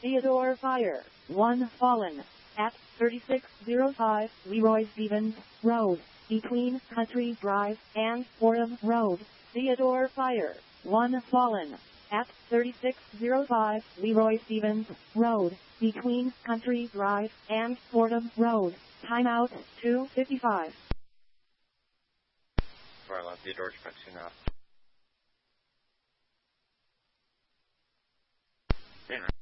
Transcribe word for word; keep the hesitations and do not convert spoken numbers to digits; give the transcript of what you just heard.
Theodore Fire, one fallen. At thirty-six oh five Leroy Stevens Road, between Country Drive and Fordham Road. Theodore Fire, one fallen. At thirty-six oh five Leroy Stevens Road, between Country Drive and Fordham Road. Timeout two fifty-five. Right, left Theodore Spencer now. Dinner.